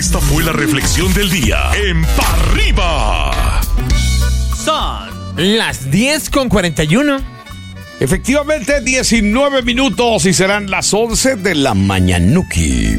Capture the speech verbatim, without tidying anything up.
Esta fue la reflexión del día en Pa' Arriba. Son las diez con cuarenta y uno. Efectivamente, diecinueve minutos y serán las once de la mañanuki.